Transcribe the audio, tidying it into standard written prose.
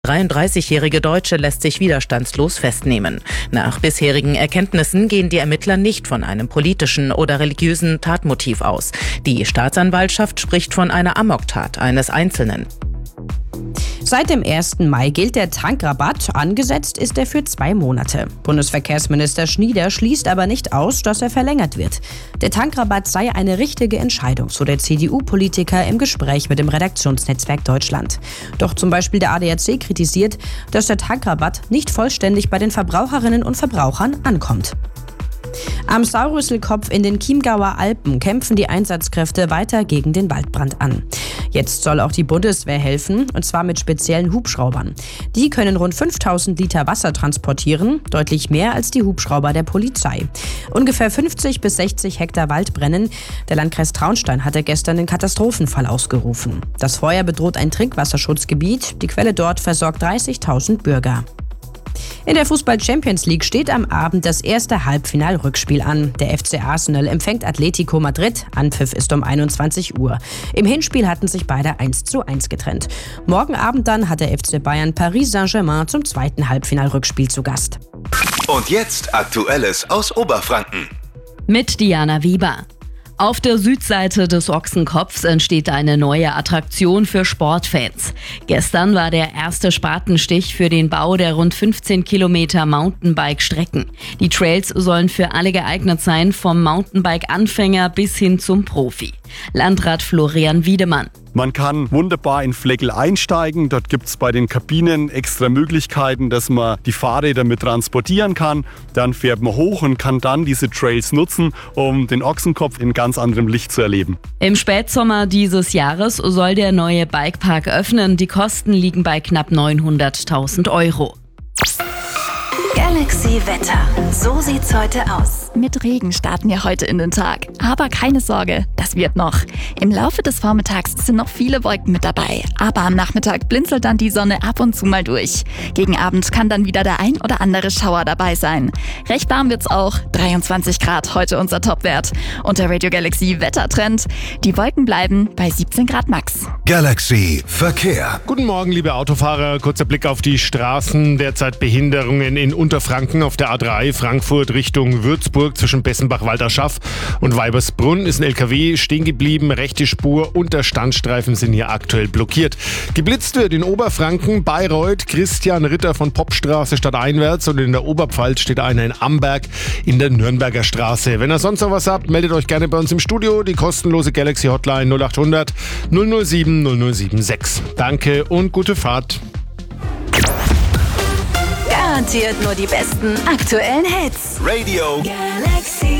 33-jährige Deutsche lässt sich widerstandslos festnehmen. Nach bisherigen Erkenntnissen gehen die Ermittler nicht von einem politischen oder religiösen Tatmotiv aus. Die Staatsanwaltschaft spricht von einer Amoktat eines Einzelnen. Seit dem 1. Mai gilt der Tankrabatt, angesetzt ist er für 2 Monate. Bundesverkehrsminister Schnieder schließt aber nicht aus, dass er verlängert wird. Der Tankrabatt sei eine richtige Entscheidung, so der CDU-Politiker im Gespräch mit dem Redaktionsnetzwerk Deutschland. Doch zum Beispiel der ADAC kritisiert, dass der Tankrabatt nicht vollständig bei den Verbraucherinnen und Verbrauchern ankommt. Am Saurüsselkopf in den Chiemgauer Alpen kämpfen die Einsatzkräfte weiter gegen den Waldbrand an. Jetzt soll auch die Bundeswehr helfen, und zwar mit speziellen Hubschraubern. Die können rund 5000 Liter Wasser transportieren, deutlich mehr als die Hubschrauber der Polizei. Ungefähr 50 bis 60 Hektar Wald brennen. Der Landkreis Traunstein hatte gestern den Katastrophenfall ausgerufen. Das Feuer bedroht ein Trinkwasserschutzgebiet. Die Quelle dort versorgt 30.000 Bürger. In der Fußball-Champions League steht am Abend das erste Halbfinal-Rückspiel an. Der FC Arsenal empfängt Atletico Madrid. Anpfiff ist um 21 Uhr. Im Hinspiel hatten sich beide 1:1 getrennt. Morgen Abend dann hat der FC Bayern Paris Saint-Germain zum zweiten Halbfinal-Rückspiel zu Gast. Und jetzt Aktuelles aus Oberfranken. Mit Diana Wieber. Auf der Südseite des Ochsenkopfs entsteht eine neue Attraktion für Sportfans. Gestern war der erste Spatenstich für den Bau der rund 15 Kilometer Mountainbike-Strecken. Die Trails sollen für alle geeignet sein, vom Mountainbike-Anfänger bis hin zum Profi. Landrat Florian Wiedemann. Man kann wunderbar in Fleckel einsteigen. Dort gibt es bei den Kabinen extra Möglichkeiten, dass man die Fahrräder mit transportieren kann. Dann fährt man hoch und kann dann diese Trails nutzen, um den Ochsenkopf in ganz anderem Licht zu erleben. Im Spätsommer dieses Jahres soll der neue Bikepark öffnen. Die Kosten liegen bei knapp 900.000 €. Galaxy Wetter. So sieht's heute aus. Mit Regen starten wir heute in den Tag. Aber keine Sorge, das wird noch. Im Laufe des Vormittags sind noch viele Wolken mit dabei. Aber am Nachmittag blinzelt dann die Sonne ab und zu mal durch. Gegen Abend kann dann wieder der ein oder andere Schauer dabei sein. Recht warm wird's auch. 23 Grad heute unser Topwert. Und der Radio Galaxy Wettertrend. Die Wolken bleiben bei 17 Grad max. Galaxy Verkehr. Guten Morgen, liebe Autofahrer. Kurzer Blick auf die Straßen. Derzeit Behinderungen in Unterfranken auf der A3 Frankfurt Richtung Würzburg zwischen Bessenbach-Walderschaff und Weibersbrunn ist ein LKW stehen geblieben. Rechte Spur und der Standstreifen sind hier aktuell blockiert. Geblitzt wird in Oberfranken, Bayreuth, Christian Ritter von Popstraße stadteinwärts und in der Oberpfalz steht einer in Amberg in der Nürnberger Straße. Wenn ihr sonst noch was habt, meldet euch gerne bei uns im Studio. Die kostenlose Galaxy Hotline 0800 007 0076. Danke und gute Fahrt. Garantiert nur die besten aktuellen Hits. Radio Galaxy.